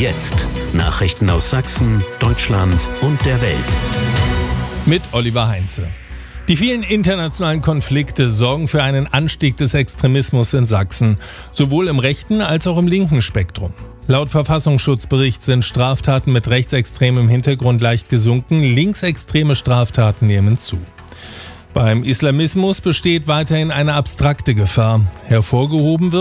jetzt Nachrichten aus Sachsen, Deutschland und der Welt. Mit Oliver Heinze. Die vielen internationalen Konflikte sorgen für einen Anstieg des Extremismus in Sachsen, sowohl im rechten als auch im linken Spektrum. Laut Verfassungsschutzbericht sind Straftaten mit rechtsextremem Hintergrund leicht gesunken, linksextreme Straftaten nehmen zu. Beim Islamismus besteht weiterhin eine abstrakte Gefahr. Hervorgehoben wird